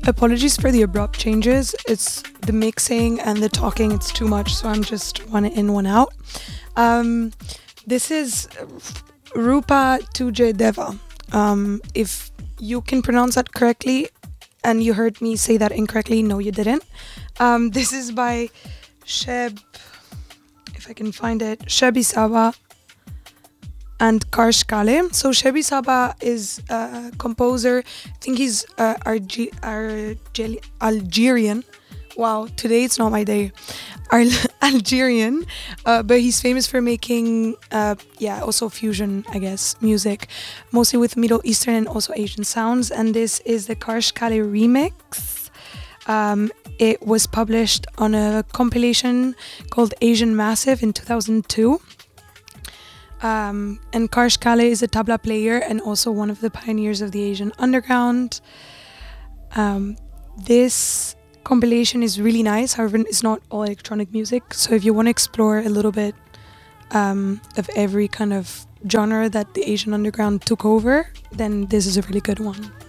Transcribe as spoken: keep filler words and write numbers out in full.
Apologies for the abrupt changes. It's the mixing and the talking, it's too much, so I'm just one in, one out. Um, this is Rupa Tuje Deva. Um, if you can pronounce that correctly and you heard me say that incorrectly, no, you didn't. Um, this is by Sheb, if I can find it, Shebi Saba and Karsh Kale. So Shebi Saba is a composer. I think he's uh, Arge- Arge- Algerian. Wow, today it's not my day. Al- Algerian, uh, but he's famous for making, uh, yeah, also fusion, I guess, music, mostly with Middle Eastern and also Asian sounds. And this is the Karsh Kale remix. Um, it was published on a compilation called Asian Massive in two thousand two. Um, and Karsh Kale is a tabla player and also one of the pioneers of the Asian underground. Um, this compilation is really nice, however, it's not all electronic music. So if you want to explore a little bit um, of every kind of genre that the Asian underground took over, then this is a really good one.